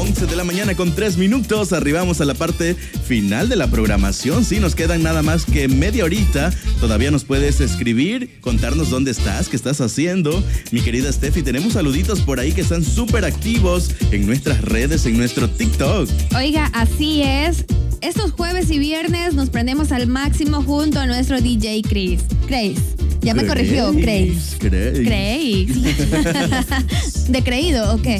11 de la mañana con 3 minutos. Arribamos a la parte final de la programación. Sí, nos quedan nada más que media horita. Todavía nos puedes escribir, contarnos dónde estás, qué estás haciendo. Mi querida Steffi, tenemos saluditos por ahí que están súper activos en nuestras redes, en nuestro TikTok. Oiga, así es. Estos jueves y viernes nos prendemos al máximo junto a nuestro DJ Chris. Ya me corrigió, Grace. ¿De creído o qué?